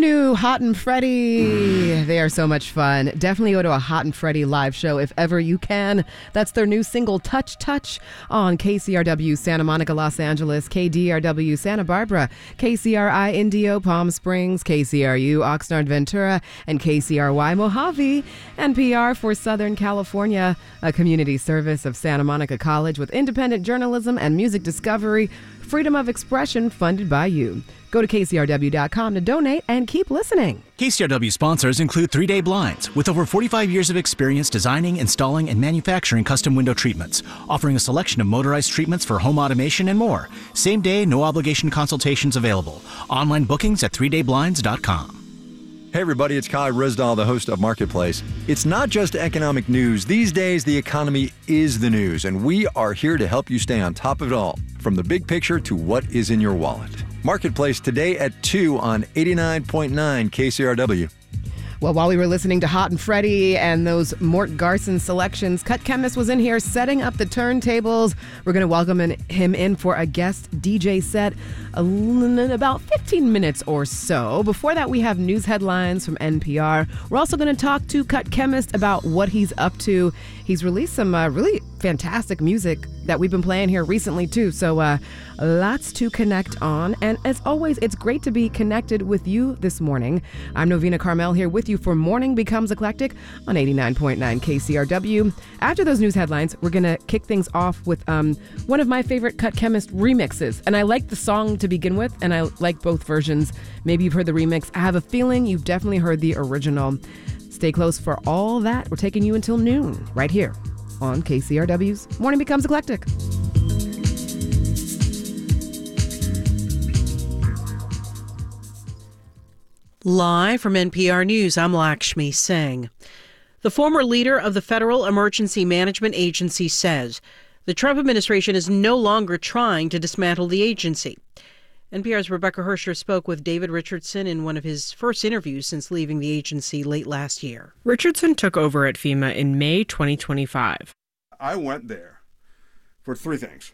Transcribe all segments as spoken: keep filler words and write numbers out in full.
new Hot and Freddie. They are so much fun. Definitely go to a Hot and Freddie live show if ever you can. That's their new single, Touch Touch, on K C R W Santa Monica, Los Angeles, K D R W Santa Barbara, K C R I Indio, Palm Springs, K C R U Oxnard, Ventura, and K C R Y Mojave. N P R for Southern California, a community service of Santa Monica College with independent journalism and music discovery, freedom of expression funded by you. Go to K C R W dot com to donate and keep listening. K C R W sponsors include three day Blinds, with over forty-five years of experience designing, installing, and manufacturing custom window treatments, offering a selection of motorized treatments for home automation and more. Same day, no obligation consultations available. Online bookings at three day blinds dot com. Hey everybody, it's Kai Risdal, the host of Marketplace. It's not just economic news. These days, the economy is the news, and we are here to help you stay on top of it all, from the big picture to what is in your wallet. Marketplace today at two on eighty-nine point nine K C R W. Well, while we were listening to Hot and Freddie and those Mort Garson selections, Cut Chemist was in here setting up the turntables. We're going to welcome in, him in for a guest D J set in about fifteen minutes or so. Before that, we have news headlines from N P R. We're also going to talk to Cut Chemist about what he's up to. He's released some uh, really fantastic music that we've been playing here recently, too. So uh, lots to connect on. And as always, it's great to be connected with you this morning. I'm Novena Carmel here with you for Morning Becomes Eclectic on eighty-nine point nine K C R W. After those news headlines, we're going to kick things off with um, one of my favorite Cut Chemist remixes. And I like the song to begin with, and I like both versions. Maybe you've heard the remix. I have a feeling you've definitely heard the original. Stay close for all that. We're taking you until noon right here on K C R W's Morning Becomes Eclectic. Live from N P R News, I'm Lakshmi Singh. The former leader of the Federal Emergency Management Agency says the Trump administration is no longer trying to dismantle the agency. N P R's Rebecca Hersher spoke with David Richardson in one of his first interviews since leaving the agency late last year. Richardson took over at FEMA in May twenty twenty-five. I went there for three things.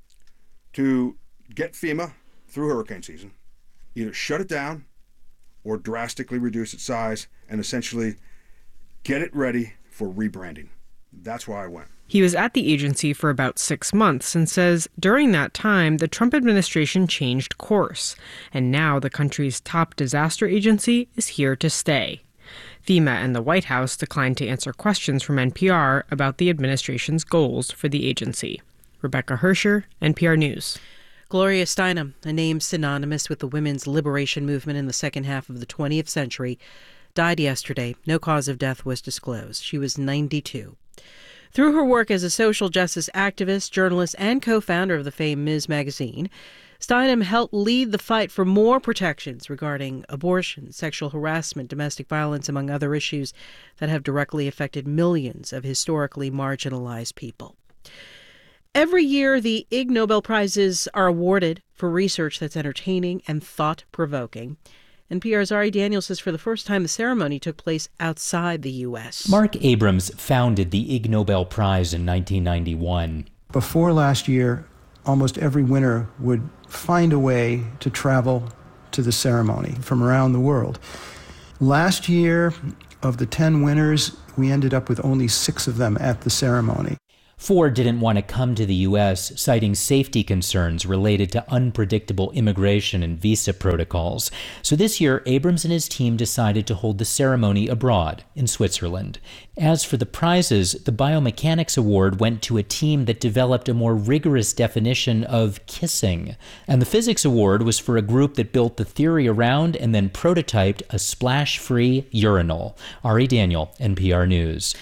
To get FEMA through hurricane season, either shut it down or drastically reduce its size and essentially get it ready for rebranding. That's why I went. He was at the agency for about six months and says during that time, the Trump administration changed course. And now the country's top disaster agency is here to stay. FEMA and the White House declined to answer questions from N P R about the administration's goals for the agency. Rebecca Hersher, N P R News. Gloria Steinem, a name synonymous with the women's liberation movement in the second half of the twentieth century, died yesterday. No cause of death was disclosed. She was ninety-two. Through her work as a social justice activist, journalist, and co-founder of the famed Miz Magazine, Steinem helped lead the fight for more protections regarding abortion, sexual harassment, domestic violence, among other issues that have directly affected millions of historically marginalized people. Every year, the Ig Nobel Prizes are awarded for research that's entertaining and thought-provoking. N P R's Ari Daniel says for the first time the ceremony took place outside the U S. Mark Abrams founded the Ig Nobel Prize in nineteen ninety-one. Before last year, almost every winner would find a way to travel to the ceremony from around the world. Last year, of the ten winners, we ended up with only six of them at the ceremony. Four didn't want to come to the U S, citing safety concerns related to unpredictable immigration and visa protocols. So this year, Abrams and his team decided to hold the ceremony abroad, in Switzerland. As for the prizes, the Biomechanics Award went to a team that developed a more rigorous definition of kissing. And the Physics Award was for a group that built the theory around and then prototyped a splash-free urinal. Ari Daniel, N P R News.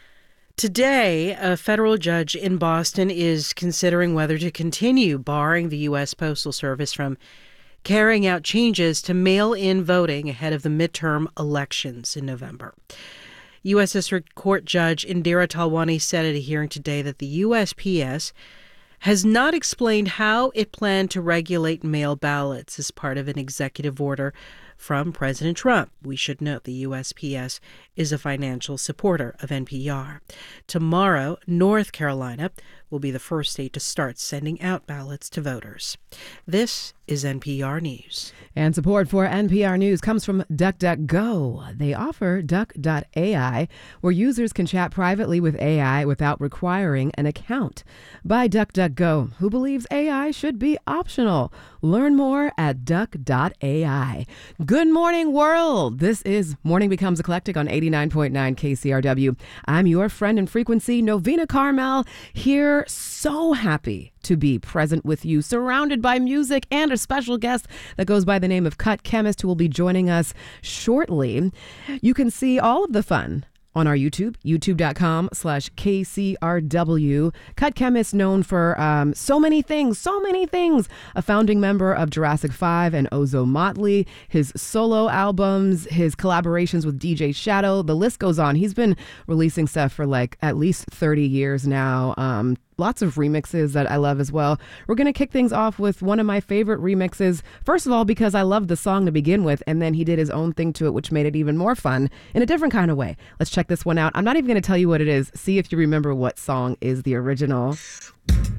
Today, a federal judge in Boston is considering whether to continue barring the U S Postal Service from carrying out changes to mail-in voting ahead of the midterm elections in November. U S District Court Judge Indira Talwani said at a hearing today that the U S P S has not explained how it planned to regulate mail ballots as part of an executive order from President Trump. We should note the U S P S is a financial supporter of N P R. Tomorrow, North Carolina will be the first state to start sending out ballots to voters. This is N P R News. And support for N P R News comes from DuckDuckGo. They offer duck dot A I, where users can chat privately with A I without requiring an account. By DuckDuckGo, who believes A I should be optional. Learn more at duck dot A I. Good morning, world. This is Morning Becomes Eclectic on eighty-nine point nine K C R W. I'm your friend in frequency, Novena Carmel, here so happy to be present with you, surrounded by music and a special guest that goes by the name of Cut Chemist, who will be joining us shortly. You can see all of the fun on our YouTube, youtube.com slash KCRW. Cut Chemist, known for um, so many things, so many things. A founding member of Jurassic five and Ozo Motley, his solo albums, his collaborations with D J Shadow, the list goes on. He's been releasing stuff for like at least thirty years now. Um, Lots of remixes that I love as well. We're going to kick things off with one of my favorite remixes. First of all, because I love the song to begin with, and then he did his own thing to it, which made it even more fun in a different kind of way. Let's check this one out. I'm not even going to tell you what it is. See if you remember what song is the original.